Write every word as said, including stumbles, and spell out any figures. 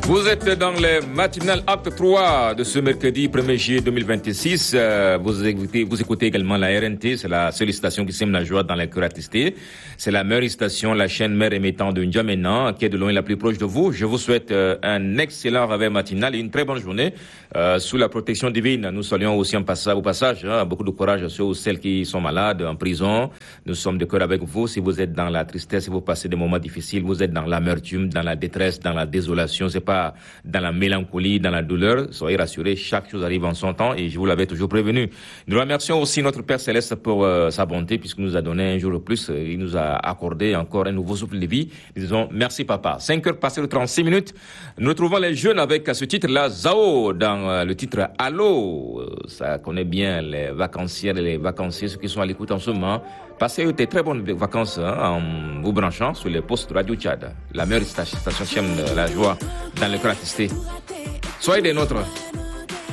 Vous êtes dans le matinal acte trois de ce mercredi premier juillet deux mille vingt-six. Euh, vous, écoutez, vous écoutez également la R N T, c'est la seule station qui sème la joie dans les cœurs attristés. C'est la meilleure station, la chaîne mère émettant de N'Djamena, qui est de loin la plus proche de vous. Je vous souhaite euh, un excellent réveil matinal et une très bonne journée euh, sous la protection divine. Nous saluons aussi en passage, au passage hein, beaucoup de courage à ceux ou celles qui sont malades, en prison. Nous sommes de cœur avec vous. Si vous êtes dans la tristesse, si vous passez des moments difficiles, vous êtes dans l'amertume, dans la détresse, dans la désolation, c'est pas dans la mélancolie, dans la douleur, soyez rassurés, chaque chose arrive en son temps et je vous l'avais toujours prévenu. Nous remercions aussi notre Père Céleste pour euh, sa bonté puisqu'il nous a donné un jour de plus, euh, il nous a accordé encore un nouveau souffle de vie. Nous disons merci papa. cinq heures passées de trente-six minutes, nous retrouvons les jeunes avec ce titre-là, Zao, dans euh, le titre Allô. Euh, ça connaît bien les vacancières et les vacanciers, ceux qui sont à l'écoute en ce moment. Passez des très bonnes vacances hein, en vous branchant sur les postes Radio Tchad, la meilleure station, station la joie dans le cœur attristé. Soyez des nôtres.